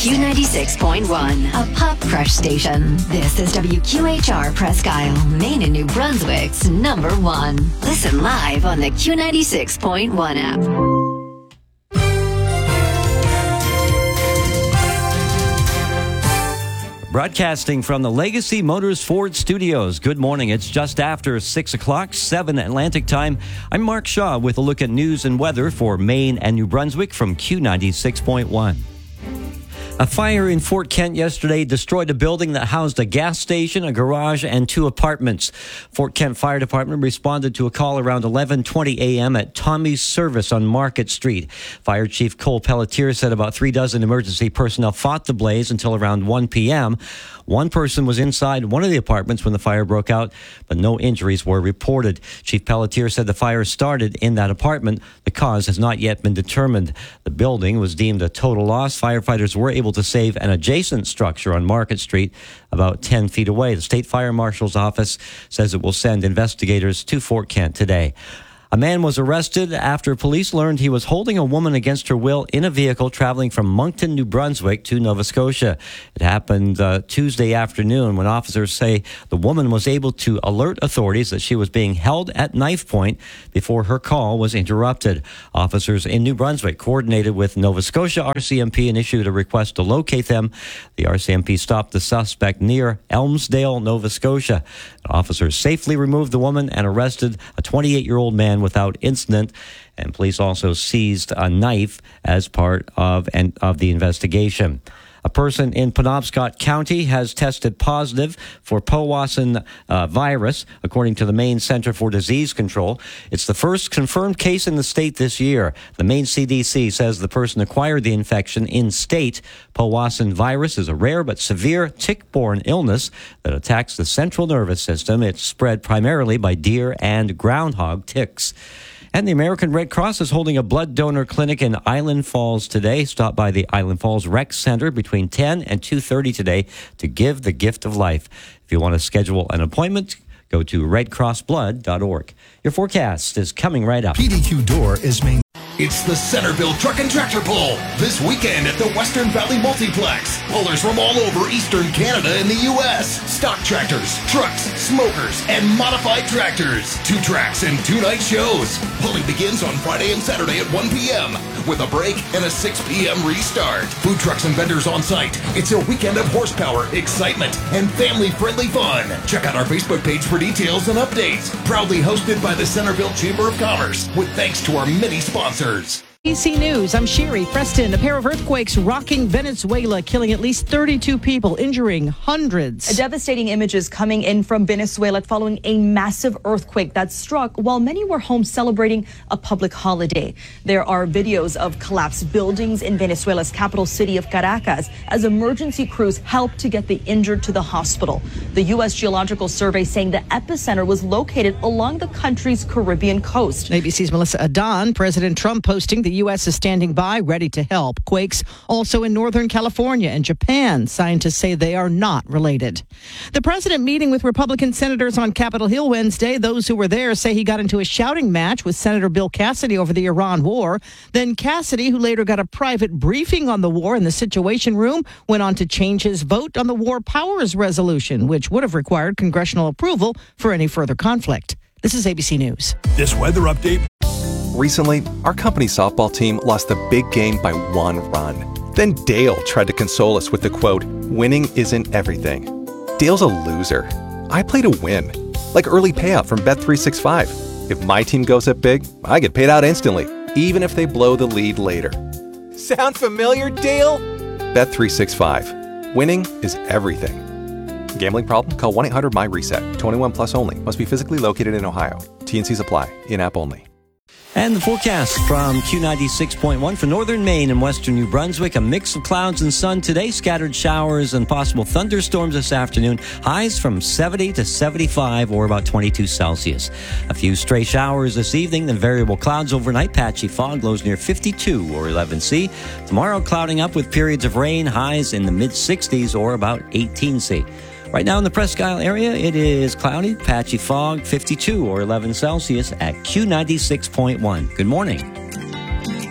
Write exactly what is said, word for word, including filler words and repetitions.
Q ninety-six point one, a pop crush station. This is W Q H R Presque Isle, Maine and New Brunswick's number one. Listen live on the Q ninety-six point one app. Broadcasting from the Legacy Motors Ford Studios. Good morning. It's just after six o'clock, seven Atlantic time. I'm Mark Shaw with a look at news and weather for Maine and New Brunswick from Q ninety-six point one. A fire in Fort Kent yesterday destroyed a building that housed a gas station, a garage, and two apartments. Fort Kent Fire Department responded to a call around eleven twenty a.m. at Tommy's Service on Market Street. Fire Chief Cole Pelletier said about three dozen emergency personnel fought the blaze until around one p.m. One person was inside one of the apartments when the fire broke out, but no injuries were reported. Chief Pelletier said the fire started in that apartment. The cause has not yet been determined. The building was deemed a total loss. Firefighters were able to save an adjacent structure on Market Street about ten feet away. The State Fire Marshal's office says it will send investigators to Fort Kent today. A man was arrested after police learned he was holding a woman against her will in a vehicle traveling from Moncton, New Brunswick to Nova Scotia. It happened uh, Tuesday afternoon when officers say the woman was able to alert authorities that she was being held at knife point before her call was interrupted. Officers in New Brunswick coordinated with Nova Scotia R C M P and issued a request to locate them. The R C M P stopped the suspect near Elmsdale, Nova Scotia. Officers safely removed the woman and arrested a twenty-eight-year-old man without incident, and police also seized a knife as part of and of the investigation. A person in Penobscot County has tested positive for Powassan uh, virus, according to the Maine Center for Disease Control. It's the first confirmed case in the state this year. The Maine C D C says the person acquired the infection in state. Powassan virus is a rare but severe tick-borne illness that attacks the central nervous system. It's spread primarily by deer and groundhog ticks. And the American Red Cross is holding a blood donor clinic in Island Falls today. Stop by the Island Falls Rec Center between ten and two thirty today to give the gift of life. If you want to schedule an appointment, go to red cross blood dot org. Your forecast is coming right up. P D Q Door is main. It's the Centerville Truck and Tractor Pull this weekend at the Western Valley Multiplex. Pullers from all over Eastern Canada and the U S. Stock tractors, trucks, smokers, and modified tractors. Two tracks and two night shows. Pulling begins on Friday and Saturday at one p.m. with a break and a six p.m. restart. Food trucks and vendors on site. It's a weekend of horsepower, excitement, and family-friendly fun. Check out our Facebook page for details and updates. Proudly hosted by the Centerville Chamber of Commerce with thanks to our many sponsors. A B C News, I'm Sherry Preston. A pair of earthquakes rocking Venezuela, killing at least thirty-two people, injuring hundreds. Devastating images coming in from Venezuela following a massive earthquake that struck while many were home celebrating a public holiday. There are videos of collapsed buildings in Venezuela's capital city of Caracas as emergency crews help to get the injured to the hospital. The U S Geological Survey saying the epicenter was located along the country's Caribbean coast. A B C's Melissa Adan. President Trump posting the U S is standing by, ready to help. Quakes also in Northern California and Japan. Scientists say they are not related. The president meeting with Republican senators on Capitol Hill Wednesday. Those who were there say he got into a shouting match with Senator Bill Cassidy over the Iran war. Then Cassidy, who later got a private briefing on the war in the Situation Room, went on to change his vote on the War Powers Resolution, which would have required congressional approval for any further conflict. This is A B C News. This weather update. Recently, our company softball team lost the big game by one run. Then Dale tried to console us with the quote, "Winning isn't everything." Dale's a loser. I play to win, like early payout from Bet three sixty-five. If my team goes up big, I get paid out instantly, even if they blow the lead later. Sound familiar, Dale? Bet three sixty-five. Winning is everything. Gambling problem? Call one eight hundred M Y RESET. twenty-one plus only. Must be physically located in Ohio. T and Cs apply. In-app only. And the forecast from Q ninety-six point one for northern Maine and western New Brunswick. A mix of clouds and sun today. Scattered showers and possible thunderstorms this afternoon. Highs from seventy to seventy-five or about twenty-two Celsius. A few stray showers this evening, then variable clouds overnight. Patchy fog, lows near fifty-two or eleven C. Tomorrow clouding up with periods of rain. Highs in the mid-sixties or about eighteen C. Right now in the Presque Isle area, it is cloudy, patchy fog, fifty-two or eleven Celsius at Q ninety-six point one. Good morning.